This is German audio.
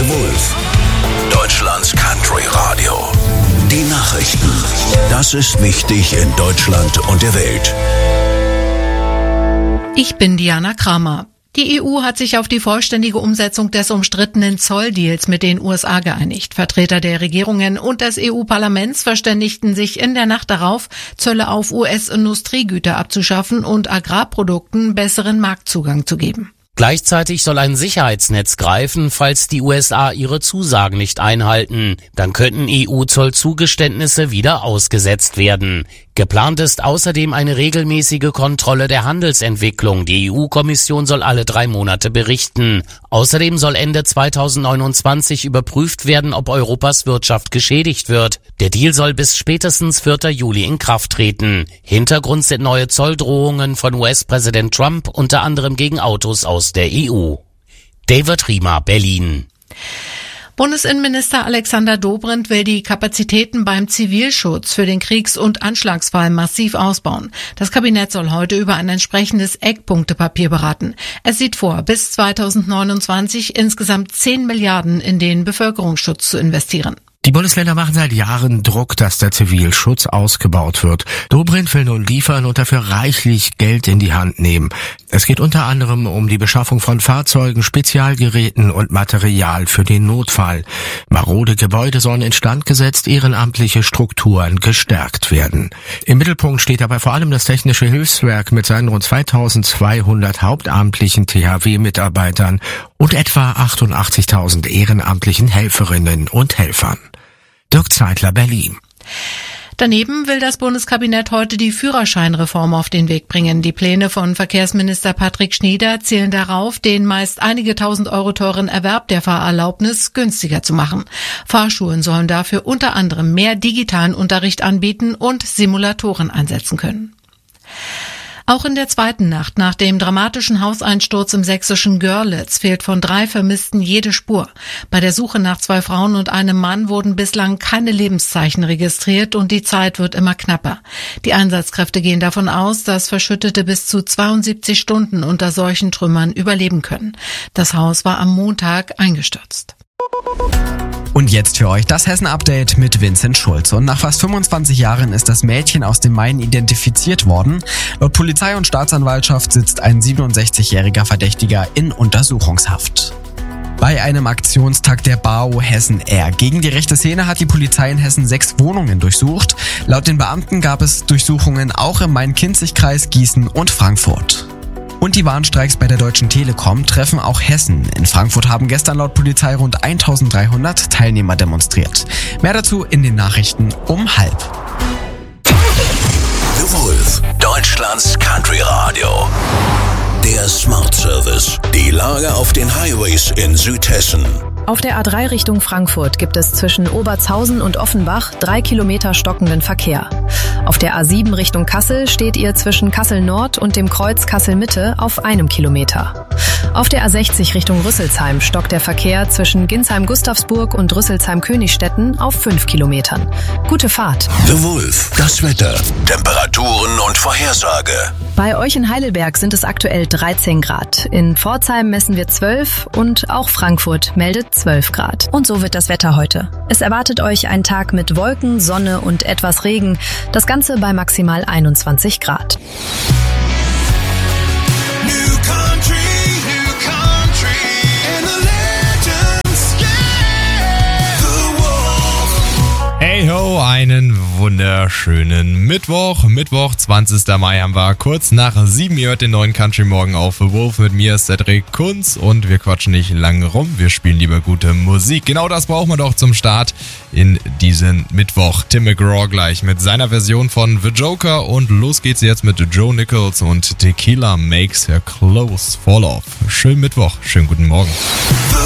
The Wolf. Deutschlands Country Radio. Die Nachrichten. Das ist wichtig in Deutschland und der Welt. Ich bin Diana Kramer. Die EU hat sich auf die vollständige Umsetzung des umstrittenen Zolldeals mit den USA geeinigt. Vertreter der Regierungen und des EU-Parlaments verständigten sich in der Nacht darauf, Zölle auf US-Industriegüter abzuschaffen und Agrarprodukten besseren Marktzugang zu geben. Gleichzeitig soll ein Sicherheitsnetz greifen, falls die USA ihre Zusagen nicht einhalten. Dann könnten EU-Zollzugeständnisse wieder ausgesetzt werden. Geplant ist außerdem eine regelmäßige Kontrolle der Handelsentwicklung. Die EU-Kommission soll alle 3 Monate berichten. Außerdem soll Ende 2029 überprüft werden, ob Europas Wirtschaft geschädigt wird. Der Deal soll bis spätestens 4. Juli in Kraft treten. Hintergrund sind neue Zolldrohungen von US-Präsident Trump, unter anderem gegen Autos aus der EU. David Riemer, Berlin. Bundesinnenminister Alexander Dobrindt will die Kapazitäten beim Zivilschutz für den Kriegs- und Anschlagsfall massiv ausbauen. Das Kabinett soll heute über ein entsprechendes Eckpunktepapier beraten. Es sieht vor, bis 2029 insgesamt 10 Milliarden in den Bevölkerungsschutz zu investieren. Die Bundesländer machen seit Jahren Druck, dass der Zivilschutz ausgebaut wird. Dobrindt will nun liefern und dafür reichlich Geld in die Hand nehmen. Es geht unter anderem um die Beschaffung von Fahrzeugen, Spezialgeräten und Material für den Notfall. Marode Gebäude sollen instand gesetzt, ehrenamtliche Strukturen gestärkt werden. Im Mittelpunkt steht dabei vor allem das Technische Hilfswerk mit seinen rund 2200 hauptamtlichen THW-Mitarbeitern und etwa 88.000 ehrenamtlichen Helferinnen und Helfern. Dirk Zeitler, Berlin. Daneben will das Bundeskabinett heute die Führerscheinreform auf den Weg bringen. Die Pläne von Verkehrsminister Patrick Schnieder zielen darauf, den meist einige tausend Euro teuren Erwerb der Fahrerlaubnis günstiger zu machen. Fahrschulen sollen dafür unter anderem mehr digitalen Unterricht anbieten und Simulatoren einsetzen können. Auch in der zweiten Nacht nach dem dramatischen Hauseinsturz im sächsischen Görlitz fehlt von 3 Vermissten jede Spur. Bei der Suche nach 2 Frauen und einem Mann wurden bislang keine Lebenszeichen registriert und die Zeit wird immer knapper. Die Einsatzkräfte gehen davon aus, dass Verschüttete bis zu 72 Stunden unter solchen Trümmern überleben können. Das Haus war am Montag eingestürzt. Und jetzt für euch das Hessen-Update mit Vincent Schulz. Und nach fast 25 Jahren ist das Mädchen aus dem Main identifiziert worden. Laut Polizei und Staatsanwaltschaft sitzt ein 67-jähriger Verdächtiger in Untersuchungshaft. Bei einem Aktionstag der BAO Hessen R gegen die rechte Szene hat die Polizei in Hessen 6 Wohnungen durchsucht. Laut den Beamten gab es Durchsuchungen auch im Main-Kinzig-Kreis, Gießen und Frankfurt. Und die Warnstreiks bei der Deutschen Telekom treffen auch Hessen. In Frankfurt haben gestern laut Polizei rund 1300 Teilnehmer demonstriert. Mehr dazu in den Nachrichten um 12:30. The Wolf, Deutschlands Country Radio. Der Smart Service. Die Lage auf den Highways in Südhessen. Auf der A3 Richtung Frankfurt gibt es zwischen Obertshausen und Offenbach 3 Kilometer stockenden Verkehr. Auf der A7 Richtung Kassel steht ihr zwischen Kassel Nord und dem Kreuz Kassel Mitte auf 1 Kilometer. Auf der A60 Richtung Rüsselsheim stockt der Verkehr zwischen Ginsheim-Gustavsburg und Rüsselsheim-Königstetten auf 5 Kilometern. Gute Fahrt. The Wolf, das Wetter, Temperaturen und Vorhersage. Bei euch in Heidelberg sind es aktuell 13 Grad. In Pforzheim messen wir 12 und auch Frankfurt meldet 12 Grad. Und so wird das Wetter heute. Es erwartet euch ein Tag mit Wolken, Sonne und etwas Regen. Das Ganze bei maximal 21 Grad. Hey ho, einen wunderschönen Mittwoch, 20. Mai haben wir kurz nach 7 Uhr den neuen Country Morgen auf The Wolf mit mir, Cedric Kunz, und wir quatschen nicht lange rum, wir spielen lieber gute Musik. Genau das brauchen wir doch zum Start in diesen Mittwoch. Tim McGraw gleich mit seiner Version von The Joker und los geht's jetzt mit Joe Nichols und Tequila Makes Her Clothes Fall Off. Schönen Mittwoch, schönen guten Morgen.